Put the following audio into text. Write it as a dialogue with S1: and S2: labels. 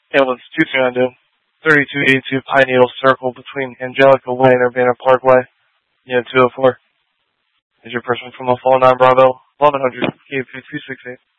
S1: Ambulance 2392, 3282 Pine Needle Circle between Angelica Way and Urbana Parkway, unit 204. Is your person from a fall 9 Bravo, 1100, KP 268.